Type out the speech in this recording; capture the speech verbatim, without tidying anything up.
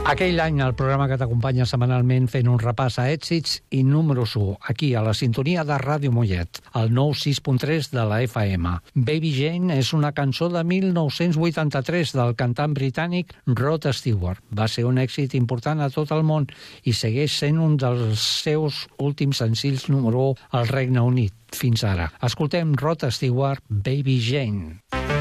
Aquell any, el programa que t'acompanya setmanalment fent un repàs a èxits i números u, aquí, a la sintonia de Ràdio Mollet, al nou sis punt tres de la F M. Baby Jane és una cançó de mil nou-cents vuitanta-tres del cantant britànic Rod Stewart. Va ser un èxit important a tot el món i segueix sent un dels seus últims senzills número u al Regne Unit fins ara. Escoltem Rod Stewart, Baby Jane.